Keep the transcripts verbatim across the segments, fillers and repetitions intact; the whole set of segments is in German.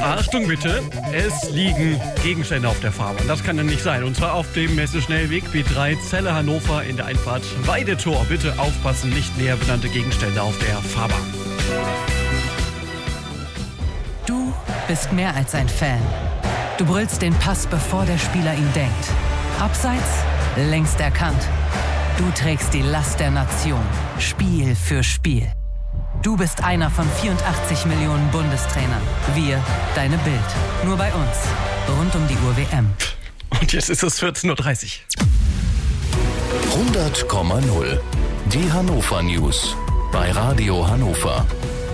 Achtung bitte, es liegen Gegenstände auf der Fahrbahn. Das kann ja nicht sein. Und zwar auf dem Messeschnellweg B drei Celle Hannover in der Einfahrt Weidetor. Bitte aufpassen, nicht näher benannte Gegenstände auf der Fahrbahn. Du bist mehr als ein Fan. Du brüllst den Pass, bevor der Spieler ihn denkt. Abseits, längst erkannt. Du trägst die Last der Nation, Spiel für Spiel. Du bist einer von vierundachtzig Millionen Bundestrainern. Wir, deine Bild. Nur bei uns. Rund um die Uhr W M. Und jetzt ist es vierzehn Uhr dreißig. hundert Komma null. Die Hannover News. Bei Radio Hannover.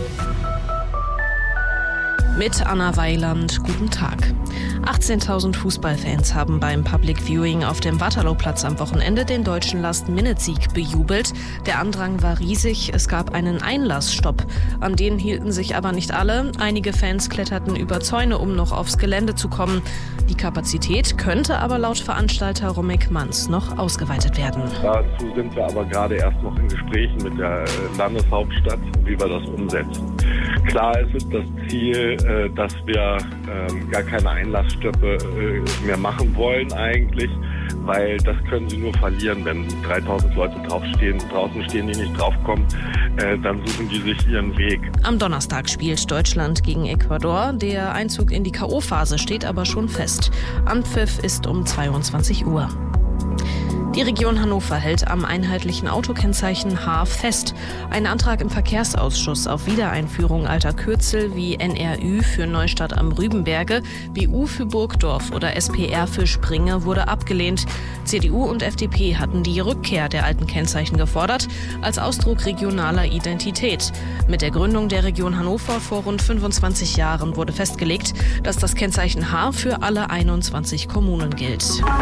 Mit Anna Weiland, guten Tag. achtzehntausend Fußballfans haben beim Public Viewing auf dem Waterlooplatz am Wochenende den deutschen Last-Minute-Sieg bejubelt. Der Andrang war riesig, es gab einen Einlassstopp. An den hielten sich aber nicht alle. Einige Fans kletterten über Zäune, um noch aufs Gelände zu kommen. Die Kapazität könnte aber laut Veranstalter Romek Manz noch ausgeweitet werden. Dazu sind wir aber gerade erst noch in Gesprächen mit der Landeshauptstadt, wie wir das umsetzen. Klar ist es das Ziel, dass wir gar keine Einlassstöppe mehr machen wollen eigentlich, weil das können sie nur verlieren, wenn dreitausend Leute draufstehen, draußen stehen, die nicht draufkommen, dann suchen die sich ihren Weg. Am Donnerstag spielt Deutschland gegen Ecuador. Der Einzug in die K O-Phase steht aber schon fest. Anpfiff ist um zweiundzwanzig Uhr. Die Region Hannover hält am einheitlichen Autokennzeichen H fest. Ein Antrag im Verkehrsausschuss auf Wiedereinführung alter Kürzel wie N R Ü für Neustadt am Rübenberge, B U für Burgdorf oder S P R für Springe wurde abgelehnt. C D U und F D P hatten die Rückkehr der alten Kennzeichen gefordert, als Ausdruck regionaler Identität. Mit der Gründung der Region Hannover vor rund fünfundzwanzig Jahren wurde festgelegt, dass das Kennzeichen H für alle einundzwanzig Kommunen gilt.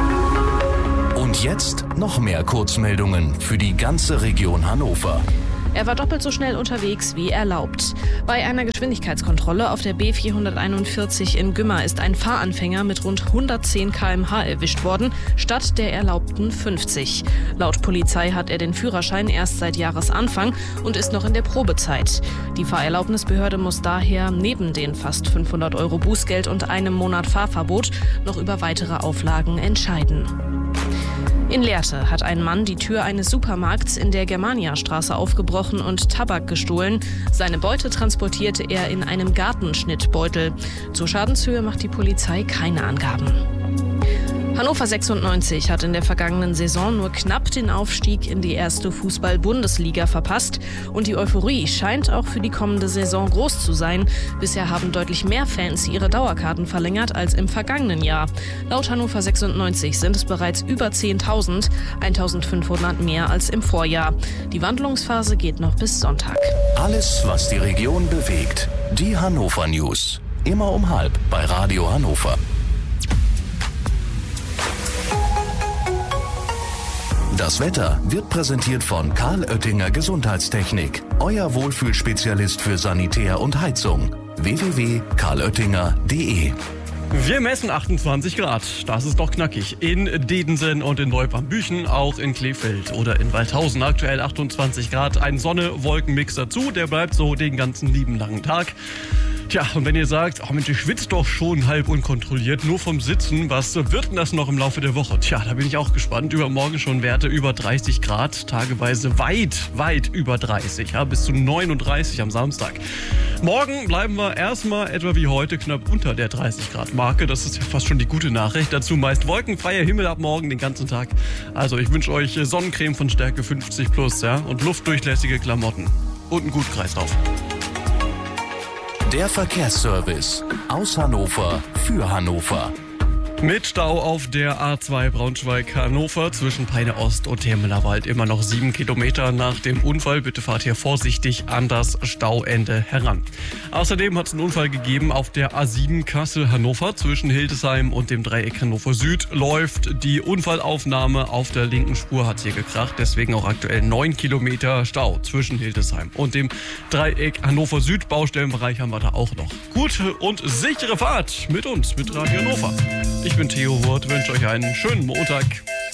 Und jetzt noch mehr Kurzmeldungen für die ganze Region Hannover. Er war doppelt so schnell unterwegs wie erlaubt. Bei einer Geschwindigkeitskontrolle auf der B vierhunderteinundvierzig in Gümmer ist ein Fahranfänger mit rund hundertzehn Kilometer pro Stunde erwischt worden, statt der erlaubten fünfzig. Laut Polizei hat er den Führerschein erst seit Jahresanfang und ist noch in der Probezeit. Die Fahrerlaubnisbehörde muss daher neben den fast fünfhundert Euro Bußgeld und einem Monat Fahrverbot noch über weitere Auflagen entscheiden. In Lehrte hat ein Mann die Tür eines Supermarkts in der Germaniastraße aufgebrochen und Tabak gestohlen. Seine Beute transportierte er in einem Gartenschnittbeutel. Zur Schadenshöhe macht die Polizei keine Angaben. Hannover sechsundneunzig hat in der vergangenen Saison nur knapp den Aufstieg in die erste Fußball-Bundesliga verpasst. Und die Euphorie scheint auch für die kommende Saison groß zu sein. Bisher haben deutlich mehr Fans ihre Dauerkarten verlängert als im vergangenen Jahr. Laut Hannover sechsundneunzig sind es bereits über zehntausend, eintausendfünfhundert mehr als im Vorjahr. Die Wandlungsphase geht noch bis Sonntag. Alles, was die Region bewegt. Die Hannover News. Immer um halb bei Radio Hannover. Das Wetter wird präsentiert von Karl Oettinger Gesundheitstechnik. Euer Wohlfühlspezialist für Sanitär und Heizung. w w w punkt karl oettinger punkt d e. Wir messen achtundzwanzig Grad. Das ist doch knackig. In Dedensen und in Neubrandenbüchen, auch in Kleefeld oder in Waldhausen. Aktuell achtundzwanzig Grad. Ein Sonne-Wolken-Mix dazu. Der bleibt so den ganzen lieben langen Tag. Tja, und wenn ihr sagt, oh Mensch, ich schwitze doch schon halb unkontrolliert, nur vom Sitzen, was wird denn das noch im Laufe der Woche? Tja, da bin ich auch gespannt. Übermorgen schon Werte über dreißig Grad, tageweise weit, weit über dreißig, ja, bis zu neununddreißig am Samstag. Morgen bleiben wir erstmal etwa wie heute knapp unter der dreißig Grad Marke. Das ist ja fast schon die gute Nachricht. Dazu meist wolkenfreier Himmel ab morgen den ganzen Tag. Also ich wünsche euch Sonnencreme von Stärke fünfzig plus, ja, und luftdurchlässige Klamotten und einen guten Kreislauf. Der Verkehrsservice aus Hannover für Hannover. Mit Stau auf der A zwei Braunschweig-Hannover zwischen Peine Ost und Hermelerwald. Immer noch sieben Kilometer nach dem Unfall. Bitte fahrt hier vorsichtig an das Stauende heran. Außerdem hat es einen Unfall gegeben auf der A sieben Kassel-Hannover. Zwischen Hildesheim und dem Dreieck Hannover Süd läuft die Unfallaufnahme. Auf der linken Spur hat es hier gekracht. Deswegen auch aktuell neun Kilometer Stau zwischen Hildesheim und dem Dreieck Hannover Süd. Baustellenbereich haben wir da auch noch. Gute und sichere Fahrt mit uns, mit Radio Hannover. Ich bin Theo Wurt, wünsche euch einen schönen Montag.